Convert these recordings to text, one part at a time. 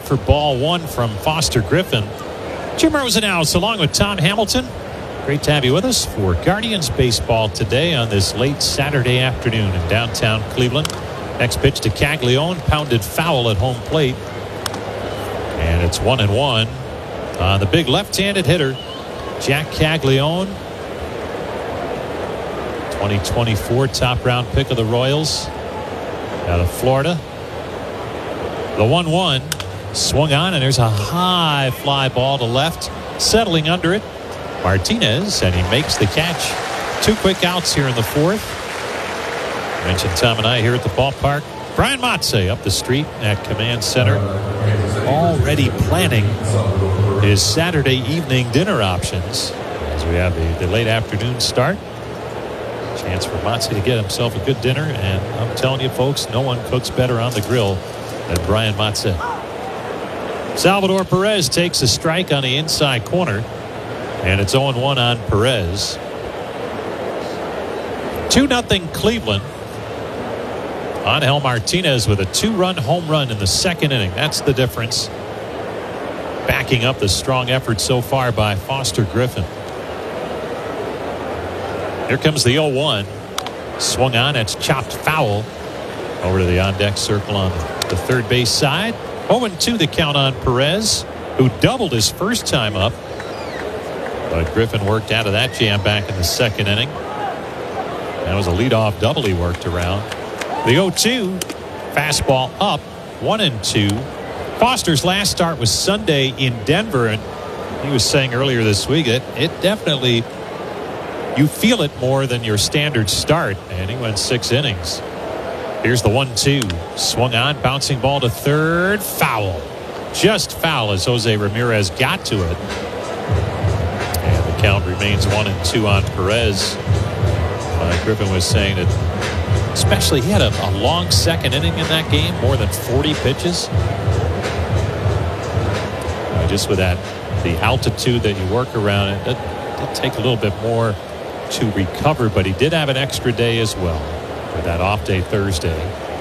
for ball one from Foster Griffin. Jim Rosenhaus along with Tom Hamilton. Great to have you with us for Guardians baseball today on this late Saturday afternoon in downtown Cleveland. Next pitch to Caglione, pounded foul at home plate. And it's 1-1 on the big left-handed hitter, Jack Caglione. 2024 top round pick of the Royals out of Florida. The 1-1 swung on, and there's a high fly ball to left, settling under it. Martinez, and he makes the catch. 2 quick outs here in the fourth. Mentioned Tom and I here at the ballpark. Brian Motze up the street at Command Center, already planning his Saturday evening dinner options as we have the late afternoon start. Chance for Motze to get himself a good dinner, and I'm telling you folks, no one cooks better on the grill than Brian Motze. Salvador Perez takes a strike on the inside corner, and it's 0-1 on Perez. 2-0 Cleveland. Angel Martinez with a 2-run home run in the second inning. That's the difference. Backing up the strong effort so far by Foster Griffin. Here comes the 0-1. Swung on. It's chopped foul. Over to the on-deck circle on the third base side. 0-2 the count on Perez, who doubled his first time up. But Griffin worked out of that jam back in the second inning. That was a leadoff double he worked around. The 0-2, fastball up, 1-2. Foster's last start was Sunday in Denver, and he was saying earlier this week that it definitely, you feel it more than your standard start, and he went 6 innings. Here's the 1-2, swung on, bouncing ball to third, foul. Just foul as Jose Ramirez got to it. And the count remains 1-2 on Perez. Griffin was saying that especially he had a long second inning in that game, more than 40 pitches. Just with that, the altitude that you work around, it did take a little bit more to recover, but he did have an extra day as well for that off day Thursday.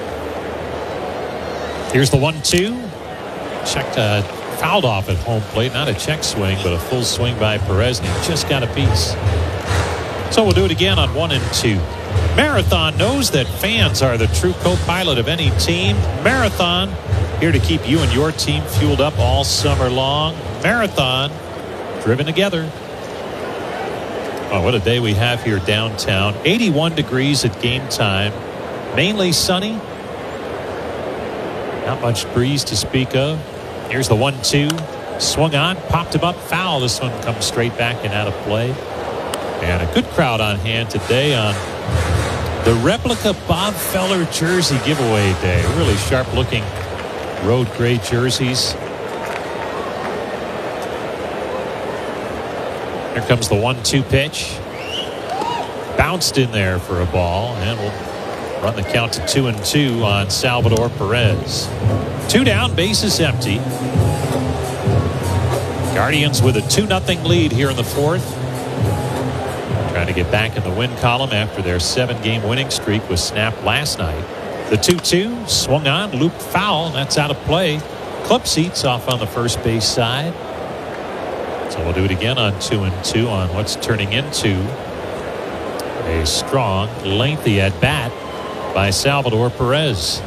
Here's the 1-2. Checked, fouled off at home plate. Not a check swing, but a full swing by Perez, and he just got a piece. So we'll do it again on 1-2. Marathon knows that fans are the true co-pilot of any team. Marathon, here to keep you and your team fueled up all summer long. Marathon, driven together. Oh, what a day we have here downtown. 81 degrees at game time. Mainly sunny. Not much breeze to speak of. Here's the 1-2. Swung on, popped him up, foul. This one comes straight back and out of play. And a good crowd on hand today on the replica Bob Feller jersey giveaway day. Really sharp looking road gray jerseys. Here comes the 1-2 pitch. Bounced in there for a ball, and we'll run the count to 2-2 on Salvador Perez. 2 down, bases empty. Guardians with a 2-0 lead here in the fourth. Trying to get back in the win column after their 7-game winning streak was snapped last night. The 2-2 swung on, looped foul, and that's out of play. Club seats off on the first base side. So we'll do it again on 2-2 on what's turning into a strong, lengthy at bat by Salvador Perez.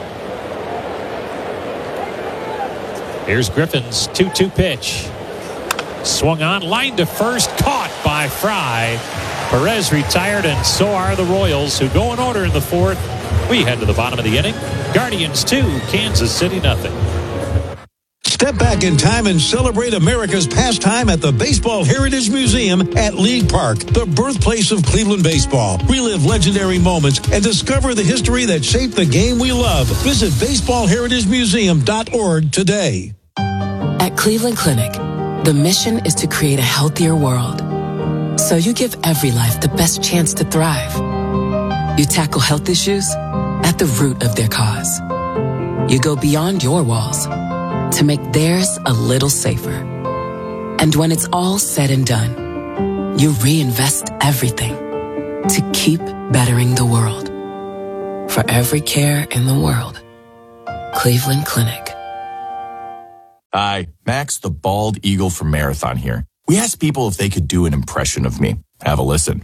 Here's Griffin's 2-2 pitch. Swung on, line to first, caught by Fry. Perez retired, and so are the Royals, who go in order in the fourth. We head to the bottom of the inning. Guardians 2, Kansas City 0. Step back in time and celebrate America's pastime at the Baseball Heritage Museum at League Park, the birthplace of Cleveland baseball. Relive legendary moments and discover the history that shaped the game we love. Visit baseballheritagemuseum.org today. At Cleveland Clinic, the mission is to create a healthier world. So you give every life the best chance to thrive. You tackle health issues at the root of their cause. You go beyond your walls to make theirs a little safer. And when it's all said and done, you reinvest everything to keep bettering the world. For every care in the world, Cleveland Clinic. Hi, Max the Bald Eagle from Marathon here. We asked people if they could do an impression of me. Have a listen.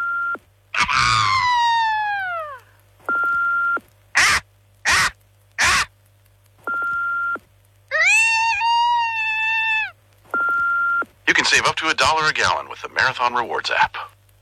You can save up to $1 a gallon with the Marathon Rewards app.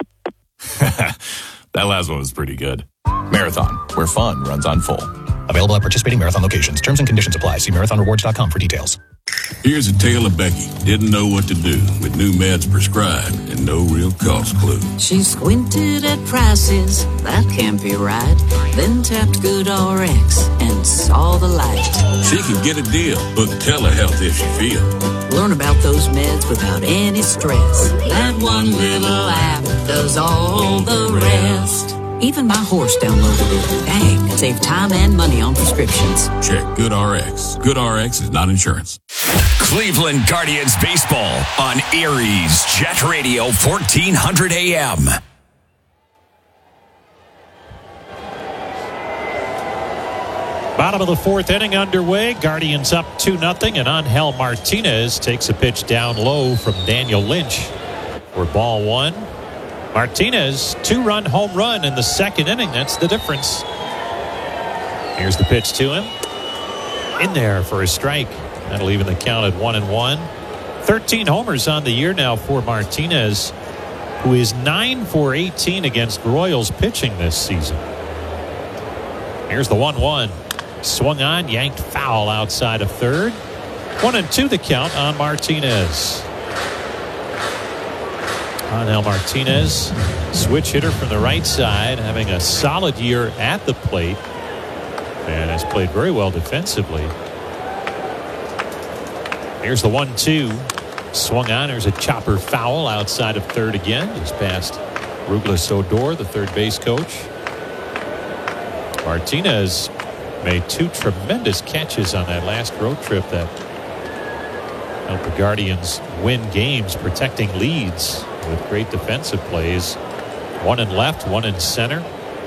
That last one was pretty good. Marathon, where fun runs on full. Available at participating Marathon locations. Terms and conditions apply. See marathonrewards.com for details. Here's a tale of Becky. Didn't know what to do with new meds prescribed and no real cost clue. She squinted at prices, that can't be right. Then tapped GoodRx and saw the light. She can get a deal. Book telehealth if she feels. Learn about those meds without any stress. That one little app does all the rest. Even my horse downloaded it. Dang, it saved time and money on prescriptions. Check GoodRx. GoodRx is not insurance. Cleveland Guardians baseball on Erie's Jet Radio 1400 AM. Bottom of the fourth inning underway. Guardians up 2-0, and Angel Martinez takes a pitch down low from Daniel Lynch for ball one. Martinez, 2-run home run in the second inning. That's the difference. Here's the pitch to him. In there for a strike. That'll even the count at 1-1. 13 homers on the year now for Martinez, who is 9 for 18 against Royals pitching this season. Here's the 1-1. Swung on, yanked foul outside of third. 1-2 the count on Martinez. Angel Martinez, switch hitter from the right side, having a solid year at the plate and has played very well defensively. Here's the 1-2. Swung on. There's a chopper foul outside of third again. Just past Douglas Odor, the third base coach. Martinez made two tremendous catches on that last road trip that helped the Guardians win games, protecting leads with great defensive plays. One in left, one in center.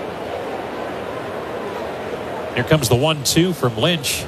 Here comes the 1-2 from Lynch.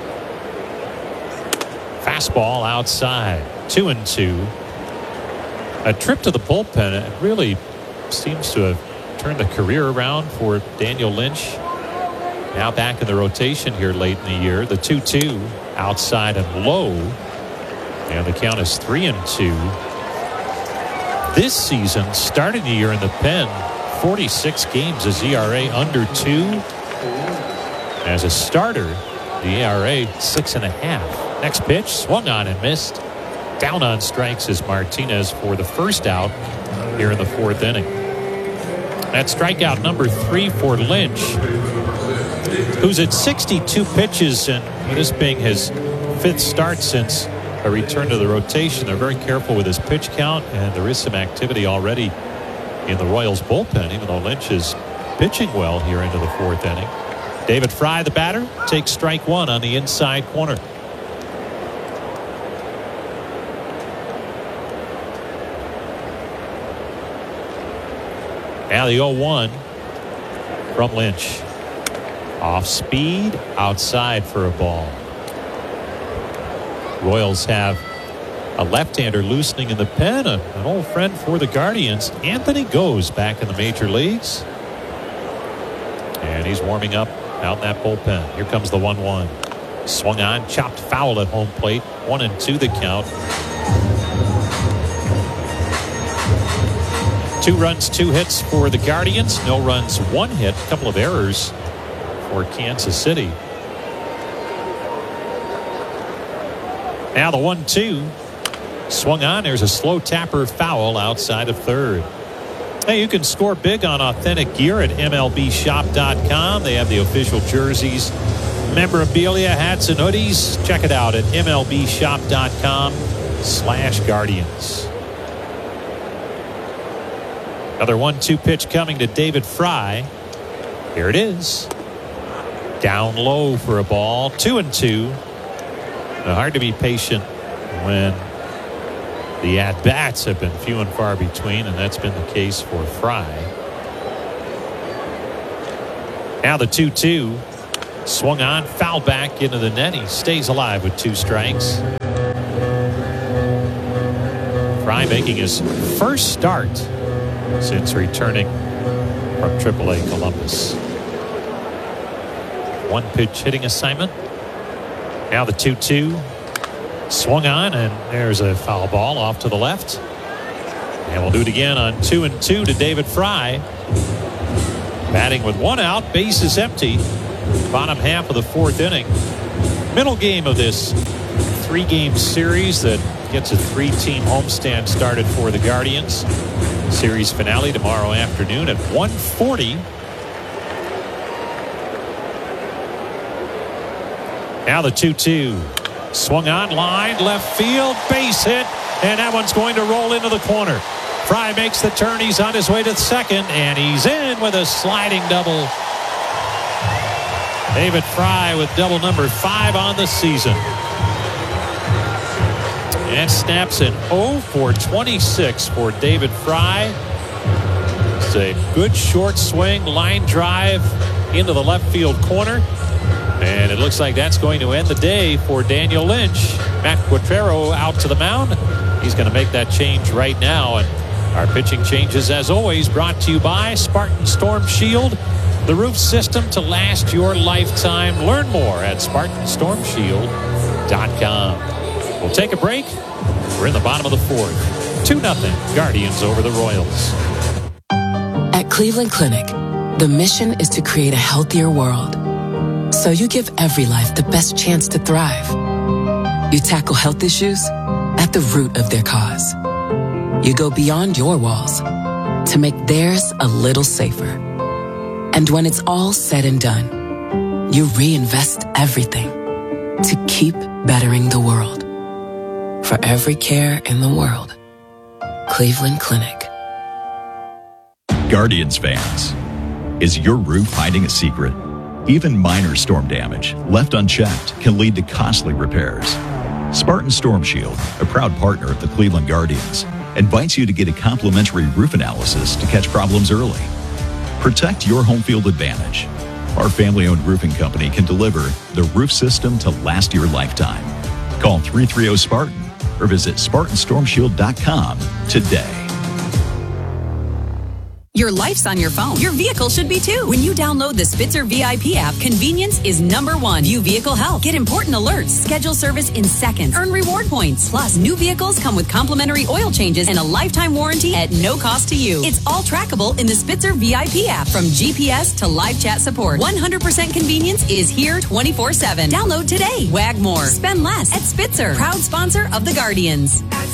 Fastball outside. 2-2. A trip to the bullpen. It really seems to have turned the career around for Daniel Lynch. Now back in the rotation here late in the year. The 2-2 outside and low. And the count is 3-2. This season, starting the year in the pen, 46 games, his ERA under 2. As a starter, the ERA 6.5. Next pitch, swung on and missed. Down on strikes is Martinez for the first out here in the fourth inning. That's strikeout number 3 for Lynch, who's at 62 pitches, and this being his 5th start since a return to the rotation. They're very careful with his pitch count, and there is some activity already in the Royals bullpen, even though Lynch is pitching well here into the fourth inning. David Fry, the batter, takes strike one on the inside corner. Now the 0-1 from Lynch. Off speed, outside for a ball. Royals have a left-hander loosening in the pen, an old friend for the Guardians. Anthony Goes back in the major leagues. And he's warming up out in that bullpen. Here comes the 1-1. Swung on, chopped foul at home plate. 1-2 the count. 2 runs, 2 hits for the Guardians. No runs, 1 hit. A couple of errors for Kansas City. Now the 1-2. Swung on. There's a slow tapper foul outside of third. Hey, you can score big on authentic gear at MLBshop.com. They have the official jerseys, memorabilia, hats, and hoodies. Check it out at MLBshop.com/Guardians. Another 1-2 pitch coming to David Fry. Here it is. Down low for a ball. 2-2. Now, hard to be patient when the at-bats have been few and far between, and that's been the case for Fry. Now the 2-2. Swung on, foul back into the net. He stays alive with 2 strikes. Fry making his first start since returning from AAA Columbus. 1 pitch hitting assignment. Now the 2-2. Swung on, and there's a foul ball off to the left. And we'll do it again on 2-2 to David Fry. Batting with 1 out, base is empty. Bottom half of the 4th inning. Middle game of this 3-game series that gets a 3-team homestand started for the Guardians. Series finale tomorrow afternoon at 1:40. Now the 2-2. Swung on, line, left field, base hit, and that one's going to roll into the corner. Fry makes the turn. He's on his way to second, and he's in with a sliding double. David Fry with double number 5 on the season. And snaps an 0 for 26 for David Fry. It's a good short swing, line drive into the left field corner. And it looks like that's going to end the day for Daniel Lynch. Matt Quatrero out to the mound. He's going to make that change right now. And our pitching changes, as always, brought to you by Spartan Storm Shield, the roof system to last your lifetime. Learn more at SpartanStormShield.com. We'll take a break. We're in the bottom of the 4th. 2-0 Guardians over the Royals. At Cleveland Clinic, the mission is to create a healthier world. So you give every life the best chance to thrive. You tackle health issues at the root of their cause. You go beyond your walls to make theirs a little safer. And when it's all said and done, you reinvest everything to keep bettering the world. For every care in the world, Cleveland Clinic. Guardians fans, is your roof hiding a secret? Even minor storm damage, left unchecked, can lead to costly repairs. Spartan Storm Shield, a proud partner of the Cleveland Guardians, invites you to get a complimentary roof analysis to catch problems early. Protect your home field advantage. Our family-owned roofing company can deliver the roof system to last your lifetime. Call 330-SPARTAN or visit SpartanStormShield.com today. Your life's on your phone. Your vehicle should be too. When you download the Spitzer VIP app, convenience is #1. View vehicle health. Get important alerts. Schedule service in seconds. Earn reward points. Plus, new vehicles come with complimentary oil changes and a lifetime warranty at no cost to you. It's all trackable in the Spitzer VIP app. From GPS to live chat support, 100% convenience is here 24/7. Download today. Wag more. Spend less at Spitzer. Proud sponsor of the Guardians.